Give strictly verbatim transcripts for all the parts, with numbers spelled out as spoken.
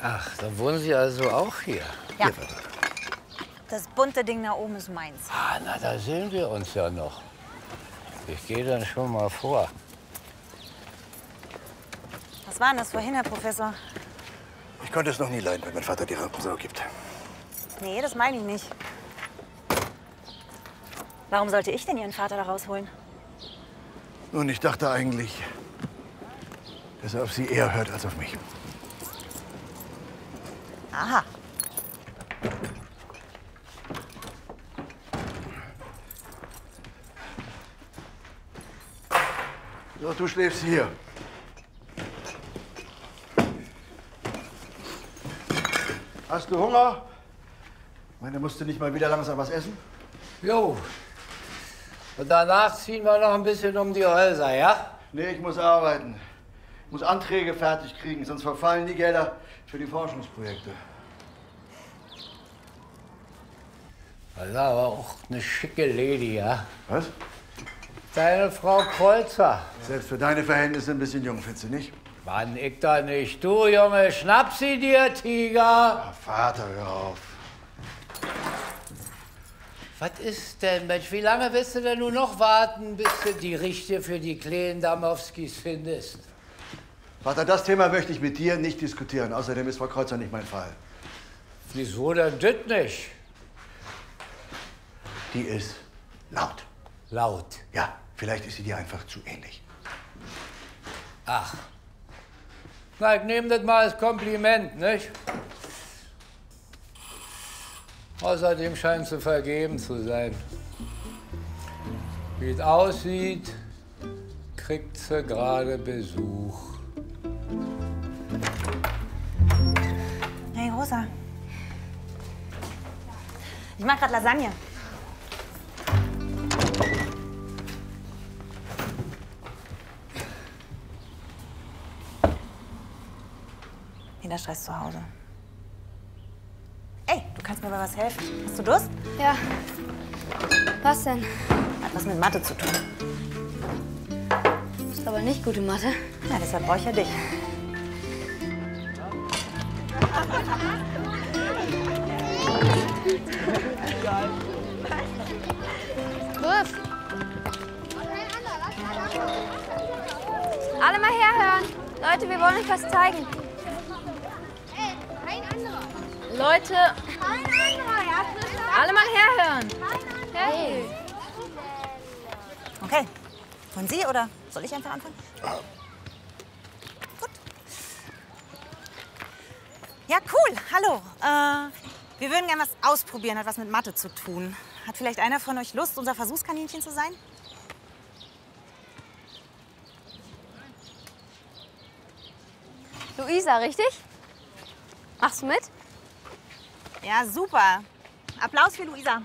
Ach, dann wohnen Sie also auch hier? Ja. Das bunte Ding da oben ist meins. Ah, na, da sehen wir uns ja noch. Ich gehe dann schon mal vor. Was war denn das vorhin, Herr Professor? Ich konnte es noch nie leiden, wenn mein Vater die Rampensau gibt. Nee, das meine ich nicht. Warum sollte ich denn Ihren Vater da rausholen? Nun, ich dachte eigentlich, dass er auf Sie eher hört als auf mich. Aha. So, du schläfst hier. Hast du Hunger? Ich meine, musst du nicht mal wieder langsam was essen? Jo. Und danach ziehen wir noch ein bisschen um die Häuser, ja? Nee, ich muss arbeiten. Ich muss Anträge fertig kriegen, sonst verfallen die Gelder für die Forschungsprojekte. Das ist aber auch eine schicke Lady, ja? Was? Deine Frau Kreuzer. Selbst für deine Verhältnisse ein bisschen jung, findest du nicht? Mann, ich doch nicht. Du, Junge, schnapp sie dir, Tiger. Ach, Vater, hör auf. Was ist denn, Mensch? Wie lange willst du denn nur noch warten, bis du die Richtige für die kleinen Damowskis findest? Vater, das Thema möchte ich mit dir nicht diskutieren. Außerdem ist Frau Kreuzer nicht mein Fall. Wieso denn das nicht? Die ist laut. Laut. Ja, vielleicht ist sie dir einfach zu ähnlich. Ach. Na, ich nehme das mal als Kompliment, nicht? Außerdem scheint sie vergeben zu sein. Wie es aussieht, kriegt sie gerade Besuch. Hey, Rosa. Ich mache gerade Lasagne. Wieder Stress zu Hause. Ey, du kannst mir bei was helfen. Hast du Durst? Ja. Was denn? Hat was mit Mathe zu tun. Du bist aber nicht gute Mathe. Ja, deshalb brauche ich ja dich. Wirf! Alle mal herhören. Leute, wir wollen euch was zeigen. Leute, alle mal herhören. Hey. Okay. Wollen Sie oder soll ich einfach anfangen? Ja. Gut. Ja, cool. Hallo. Äh, wir würden gerne was ausprobieren, hat was mit Mathe zu tun. Hat vielleicht einer von euch Lust, unser Versuchskaninchen zu sein? Luisa, richtig? Machst du mit? Ja, super. Applaus für Luisa.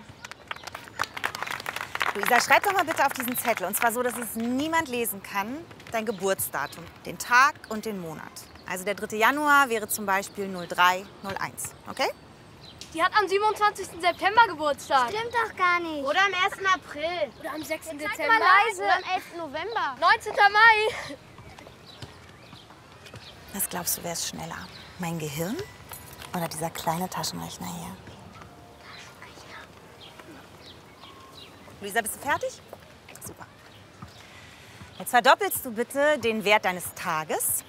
Luisa, schreib doch mal bitte auf diesen Zettel. Und zwar so, dass es niemand lesen kann, dein Geburtsdatum, den Tag und den Monat. Also der dritte Januar wäre zum Beispiel null drei null eins, okay? Die hat am siebenundzwanzigsten September Geburtstag. Stimmt doch gar nicht. Oder am ersten April. Oder am sechsten Jetzt sag Dezember. mal leise. Oder am elften November. neunzehnten Mai. Was glaubst du, wer ist schneller? Mein Gehirn oder dieser kleine Taschenrechner hier? Luisa, bist du fertig? Super. Jetzt verdoppelst du bitte den Wert deines Tages.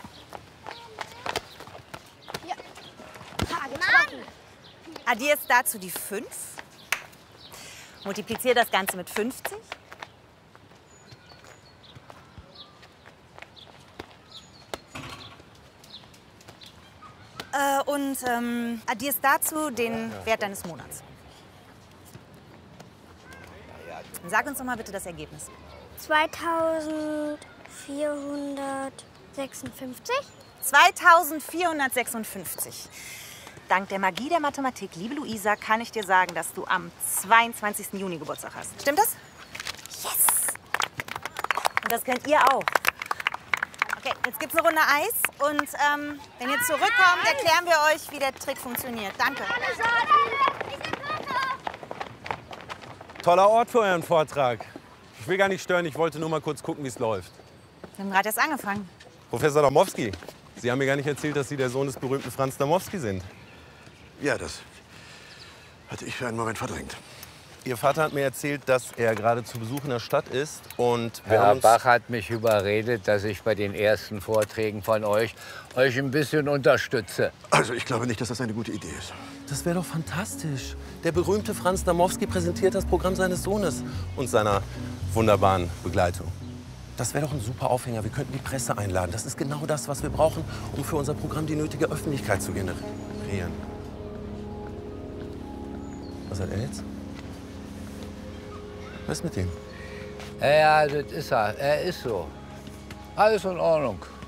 Ja. Mann! Addierst dazu die fünf. Multiplizier das Ganze mit fünfzig. Äh, und ähm, addierst dazu den Wert deines Monats. Sag uns doch mal bitte das Ergebnis. zweitausendvierhundertsechsundfünfzig? zweitausendvierhundertsechsundfünfzig. Dank der Magie der Mathematik, liebe Luisa, kann ich dir sagen, dass du am zweiundzwanzigsten Juni Geburtstag hast. Stimmt das? Yes! Und das könnt ihr auch. Okay, jetzt gibt's eine Runde Eis. Und ähm, wenn ihr zurückkommt, erklären wir euch, wie der Trick funktioniert. Danke. Toller Ort für euren Vortrag. Ich will gar nicht stören, ich wollte nur mal kurz gucken, wie es läuft. Wir haben gerade erst angefangen. Professor Damowski, Sie haben mir gar nicht erzählt, dass Sie der Sohn des berühmten Franz Damowski sind. Ja, das hatte ich für einen Moment verdrängt. Ihr Vater hat mir erzählt, dass er gerade zu Besuch in der Stadt ist. Und wir Herr haben uns Bach hat mich überredet, dass ich bei den ersten Vorträgen von euch euch ein bisschen unterstütze. Also ich glaube nicht, dass das eine gute Idee ist. Das wäre doch fantastisch. Der berühmte Franz Damowski präsentiert das Programm seines Sohnes und seiner wunderbaren Begleitung. Das wäre doch ein super Aufhänger. Wir könnten die Presse einladen. Das ist genau das, was wir brauchen, um für unser Programm die nötige Öffentlichkeit zu generieren. Was hat er jetzt? Was ist mit ihm? Ja, ja, das ist er. Er ist so. Alles in Ordnung.